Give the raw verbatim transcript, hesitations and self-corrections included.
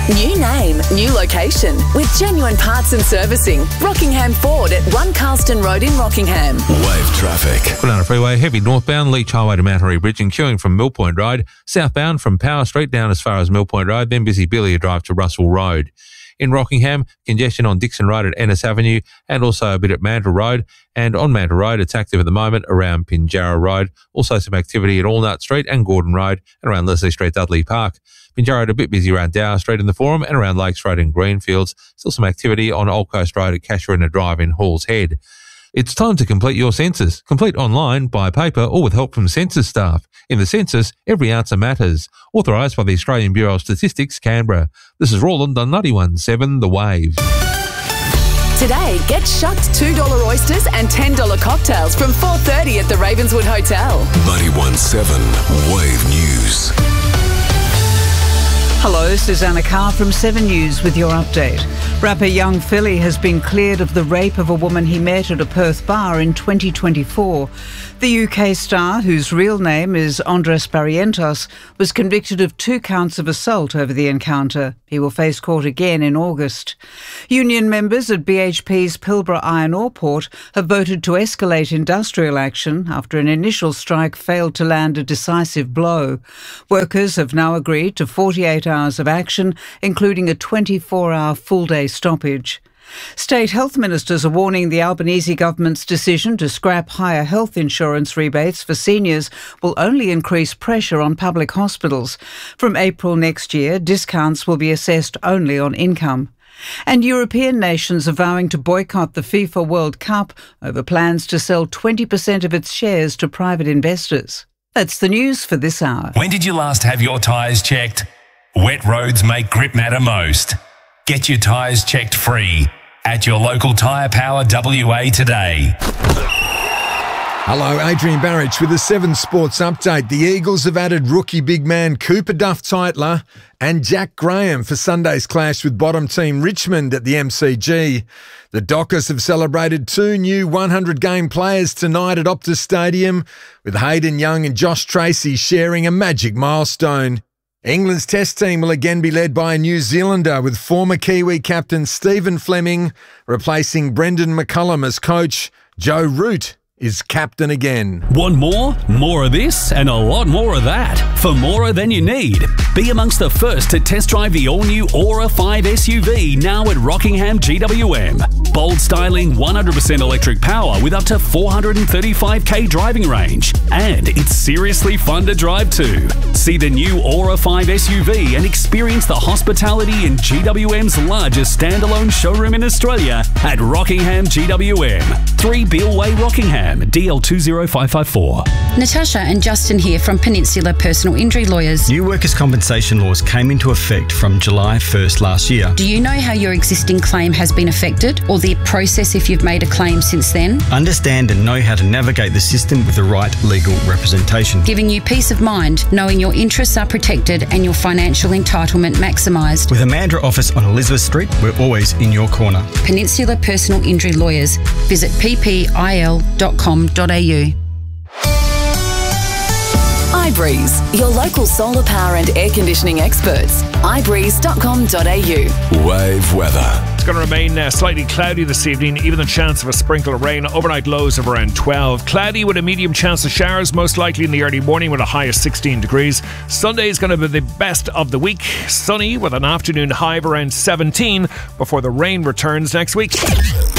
New name, new location with genuine parts and servicing. Rockingham Ford at One Carlston Road in Rockingham. Wave traffic. Put on a freeway, heavy northbound, Leach Highway to Mount Horry Bridge and queuing from Mill Point Road. Southbound from Power Street down as far as Mill Point Road, then busy Billy Drive to Russell Road. In Rockingham, congestion on Dixon Road at Ennis Avenue and also a bit at Mandurah Road. And on Mandurah Road, it's active at the moment around Pinjarra Road. Also some activity at Allnut Street and Gordon Road and around Leslie Street, Dudley Park. Pinjarra Road a bit busy around Dower Street in the Forum and around Lakes Road and Greenfields. Still some activity on Old Coast Road at Casuarina Drive in Halls Head. It's time to complete your census. Complete online, by paper or with help from census staff. In the census, every answer matters. Authorised by the Australian Bureau of Statistics, Canberra. This is Roland on ninety-one seven The Wave. Today, get shucked two dollar oysters and ten dollar cocktails from four thirty at the Ravenswood Hotel. ninety-one seven Wave News. Hello, Susanna Carr from seven News with your update. Rapper Young Philly has been cleared of the rape of a woman he met at a Perth bar in twenty twenty-four. The U K star, whose real name is Andres Barrientos, was convicted of two counts of assault over the encounter. He will face court again in August. Union members at B H P's Pilbara Iron Ore Port have voted to escalate industrial action after an initial strike failed to land a decisive blow. Workers have now agreed to forty-eight hours of action, including a twenty-four hour full-day stoppage. State health ministers are warning the Albanese government's decision to scrap higher health insurance rebates for seniors will only increase pressure on public hospitals. From April next year, discounts will be assessed only on income. And European nations are vowing to boycott the FIFA World Cup over plans to sell twenty percent of its shares to private investors. That's the news for this hour. When did you last have your tyres checked? Wet roads make grip matter most. Get your tyres checked free at your local Tyre Power W A today. Hello, Adrian Barrich with the Seven Sports Update. The Eagles have added rookie big man Cooper Duff-Tytler and Jack Graham for Sunday's clash with bottom team Richmond at the M C G. The Dockers have celebrated two new hundred game players tonight at Optus Stadium, with Hayden Young and Josh Tracy sharing a magic milestone. England's Test team will again be led by a New Zealander, with former Kiwi captain Stephen Fleming replacing Brendan McCullum as coach. Joe Root is captain again. Want more? More of this and a lot more of that. For more than you need, be amongst the first to test drive the all-new Aura five S U V now at Rockingham G W M. Bold styling, one hundred percent electric power with up to four hundred thirty-five k driving range. And it's seriously fun to drive too. See the new Aura five S U V and experience the hospitality in G W M's largest standalone showroom in Australia at Rockingham G W M. three Beale Way, Rockingham. D L two zero five five four. Natasha and Justin here from Peninsula Personal Injury Lawyers. New workers' compensation laws came into effect from July first last year. Do you know how your existing claim has been affected, or the process if you've made a claim since then? Understand and know how to navigate the system with the right legal representation. Giving you peace of mind, knowing your interests are protected and your financial entitlement maximised. With a Mandurah office on Elizabeth Street, we're always in your corner. Peninsula Personal Injury Lawyers. Visit p p i l dot com dot a u. iBreeze, your local solar power and air conditioning experts. i breeze dot com dot a u. Wave weather. It's going to remain uh, slightly cloudy this evening, even the chance of a sprinkle of rain. Overnight lows of around twelve. Cloudy with a medium chance of showers, most likely in the early morning with a high of sixteen degrees. Sunday is going to be the best of the week. Sunny with an afternoon high of around seventeen before the rain returns next week.